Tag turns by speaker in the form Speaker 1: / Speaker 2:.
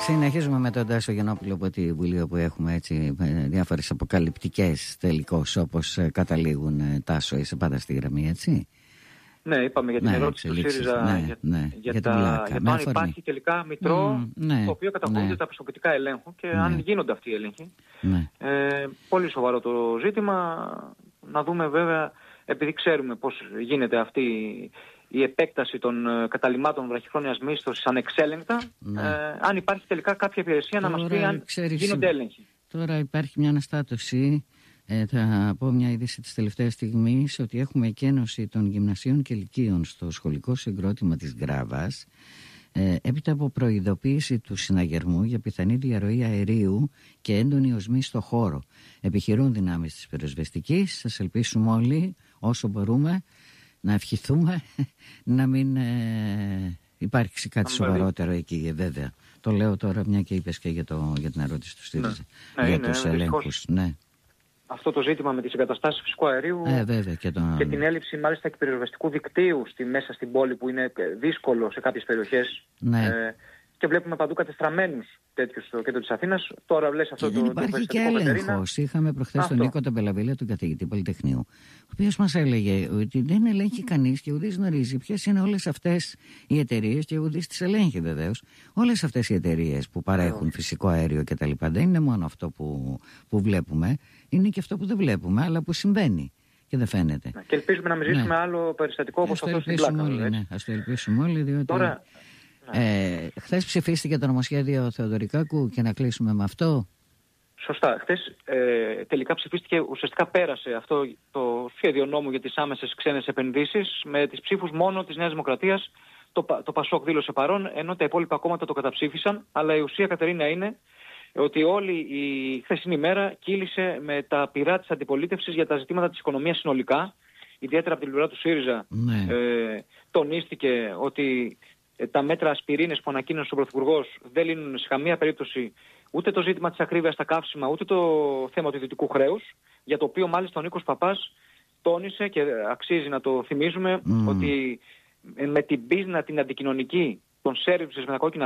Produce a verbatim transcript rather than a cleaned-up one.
Speaker 1: Συνεχίζουμε με τον Τάσο Γιαννόπουλο από τη Βουλή, όπου έχουμε έτσι διάφορες αποκαλυπτικές τελικώς, όπως καταλήγουν. Τάσο, είσαι πάντα στη γραμμή, έτσι?
Speaker 2: Ναι, είπαμε για την ναι, ερώτηση του ΣΥΡΙΖΑ
Speaker 1: ναι,
Speaker 2: για,
Speaker 1: ναι,
Speaker 2: για,
Speaker 1: για,
Speaker 2: τα, για το αν υπάρχει τελικά μητρό mm, ναι, το οποίο καταχωρούνται ναι, τα πιστοποιητικά ελέγχου και ναι, αν γίνονται αυτοί οι έλεγχοι.
Speaker 1: Ναι.
Speaker 2: Ε, πολύ σοβαρό το ζήτημα. Να δούμε βέβαια, επειδή ξέρουμε πώς γίνεται αυτή η επέκταση των καταλυμμάτων βραχυχρόνιας μίσθωσης ανεξέλεγκτα, ναι, ε, αν υπάρχει τελικά κάποια υπηρεσία τώρα, να μας πει αν ξέρεις, γίνονται έλεγχοι.
Speaker 1: Τώρα υπάρχει μια αναστάτωση. Ε, θα πω μια είδηση της τελευταίας στιγμής ότι έχουμε εκένωση των γυμνασίων και λυκείων στο σχολικό συγκρότημα της Γκράβας, ε, έπειτα από προειδοποίηση του συναγερμού για πιθανή διαρροή αερίου και έντονη οσμή στο χώρο. Επιχειρούν δυνάμεις της πυροσβεστικής. Σας ελπίσουμε όλοι όσο μπορούμε να ευχηθούμε να μην ε, υπάρξει κάτι σοβαρότερο εκεί, ε, βέβαια. Το λέω τώρα μια και είπες και για, το, για την ερώτηση του ΣΥΡΙΖΑ, ναι, για ναι, τους ναι, ελέγχους. Ναι.
Speaker 2: Αυτό το ζήτημα με τις εγκαταστάσεις φυσικού αερίου
Speaker 1: ε, βέβαια, και, τον...
Speaker 2: και την έλλειψη μάλιστα και πυροσβεστικού δικτύου στη, μέσα στην πόλη, που είναι δύσκολο σε κάποιες περιοχές, ναι, ε, και βλέπουμε παντού κατεστραμμένους τέτοιους στο κέντρο της Αθήνας. Τώρα βλέπει αυτό
Speaker 1: και
Speaker 2: το,
Speaker 1: δεν υπάρχει
Speaker 2: το
Speaker 1: και έλεγχος. Είχαμε προχθές τον Νίκο Ταμπελαβίλα, τον καθηγητή Πολυτεχνείου, ο οποίος μας έλεγε ότι δεν ελέγχει κανείς και ουδής γνωρίζει ποιες είναι όλες αυτές οι εταιρείες, και ουδής τις ελέγχει βεβαίως. Όλες αυτές οι εταιρείες που παρέχουν φυσικό αέριο κτλ. Δεν είναι μόνο αυτό που, που βλέπουμε, είναι και αυτό που δεν βλέπουμε, αλλά που συμβαίνει και δεν φαίνεται.
Speaker 2: Και ελπίζουμε να μην ζήσουμε ναι, άλλο περιστατικό όπως αυτό στην Πλάκα.
Speaker 1: Όλοι, ναι, ας το ελπίσουμε όλοι, διότι... Τώρα... Ε, χθες ψηφίστηκε το νομοσχέδιο Θεοδωρικάκου, και να κλείσουμε με αυτό.
Speaker 2: Σωστά. Χθες ε, τελικά ψηφίστηκε, ουσιαστικά πέρασε αυτό το σχέδιο νόμου για τις άμεσες ξένες επενδύσεις με τις ψήφους μόνο της Νέας Δημοκρατίας. Το, το Πασόκ δήλωσε παρόν, ενώ τα υπόλοιπα κόμματα το καταψήφισαν. Αλλά η ουσία, Κατερίνα, είναι ότι όλη η χθεσινή μέρα κύλησε με τα πυρά της αντιπολίτευσης για τα ζητήματα της οικονομίας συνολικά. Ιδιαίτερα από την πλευρά του ΣΥΡΙΖΑ ναι, ε, τονίστηκε ότι τα μέτρα ασπιρίνες που ανακοίνωσε ο Πρωθυπουργός δεν λύνουν σε καμία περίπτωση ούτε το ζήτημα της ακρίβειας στα καύσιμα, ούτε το θέμα του ιδιωτικού χρέους, για το οποίο μάλιστα ο Νίκος Παπάς τόνισε, και αξίζει να το θυμίζουμε, mm. ότι με την πίσνα την αντικοινωνική των σέρβισες με τα κόκκινα